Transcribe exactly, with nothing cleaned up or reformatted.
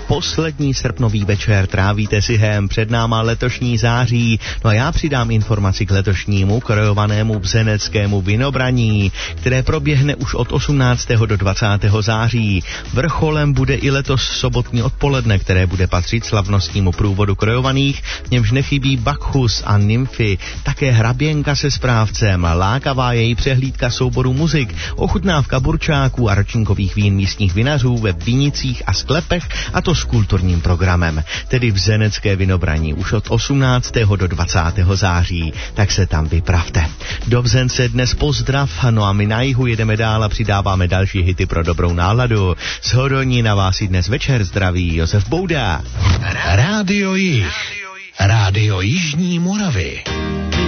poslední srpnový večer, trávíte si hem, před náma letošní září. No a já přidám informaci k letošnímu krojovanému bzeneckému vinobraní, které proběhne už od osmnáctého do dvacátého září. Vrcholem bude i letos sobotní odpoledne, které bude patřit slavnostnímu průvodu krojovaných, v němž nechybí Bacchus a nymfy, také hraběnka se správcem, lákavá její přehlídka souboru muzik, ochutnávka burčáků a ročníkových vín místních vinařů ve vinicích a sklepech, a to s kulturním programem, tedy vzenecké vinobraní už od osmnáctého do dvacátého září, tak se tam vypravte. Do Vzence dnes pozdrav, no a my na jihu jedeme dál a přidáváme další hity pro dobrou náladu. Z Hodoní na vás i dnes večer zdraví Josef Bouda. Rádio Jih. Rádio Jižní Moravy.